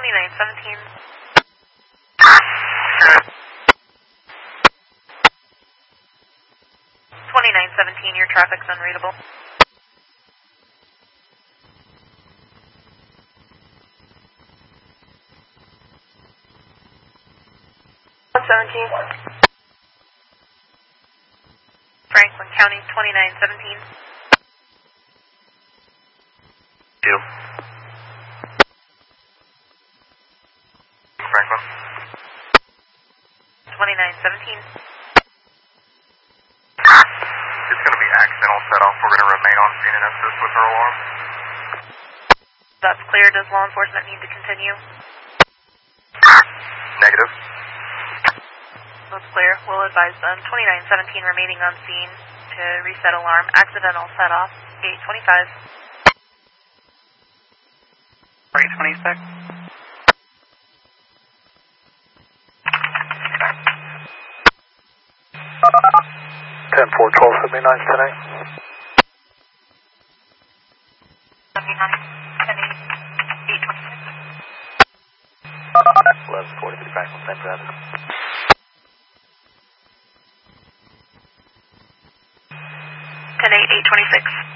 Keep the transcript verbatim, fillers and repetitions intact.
twenty-nine seventeen. twenty-nine seventeen, your traffic's unreadable. one seventeen. Franklin County, twenty-nine seventeen. Two. Franklin. twenty-nine seventeen. It's going to be accidental set off. We're going to remain on scene and assist with our alarm. That's clear. Does law enforcement need to continue? Negative. That's clear. We'll advise them. twenty-nine seventeen remaining on scene to reset alarm. Accidental set off. eight twenty-five. eight twenty-six. ten four twelve seventy-nine tonight. seventy-nine. ten eight. eight twenty-six. eleven forty-three Franklin, ten seven. ten eight. eight twenty-six.